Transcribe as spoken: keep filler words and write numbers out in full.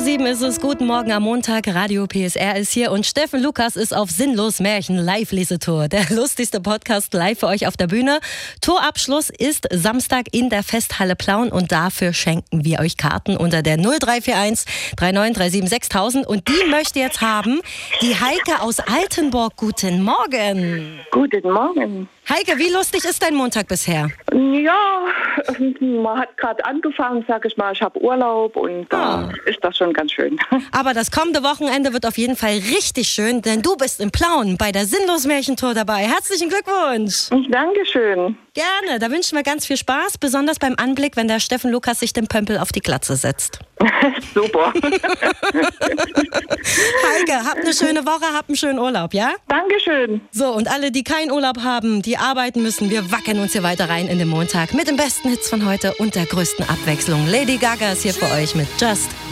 sieben ist es. Guten Morgen am Montag. Radio P S R ist hier und Steffen Lukas ist auf Sinnlos Märchen Live-Lesetour. Der lustigste Podcast live für euch auf der Bühne. Tourabschluss ist Samstag in der Festhalle Plauen und dafür schenken wir euch Karten unter der null drei vier eins drei neun drei sieben sechstausend. Und die möchte jetzt haben die Heike aus Altenburg. Guten Morgen. Guten Morgen. Heike, wie lustig ist dein Montag bisher? Ja, man hat gerade angefangen, sag ich mal, ich habe Urlaub und da äh, ist das schon ganz schön. Aber das kommende Wochenende wird auf jeden Fall richtig schön, denn du bist in Plauen bei der Sinnlos Märchentour dabei. Herzlichen Glückwunsch! Dankeschön. Gerne, da wünschen wir ganz viel Spaß, besonders beim Anblick, wenn der Steffen Lukas sich den Pömpel auf die Glatze setzt. Super. Heike, habt eine schöne Woche, habt einen schönen Urlaub, ja? Dankeschön. So, und alle, die keinen Urlaub haben, die arbeiten müssen, wir wackeln uns hier weiter rein in den Montag mit den besten Hits von heute und der größten Abwechslung. Lady Gaga ist hier für euch mit Just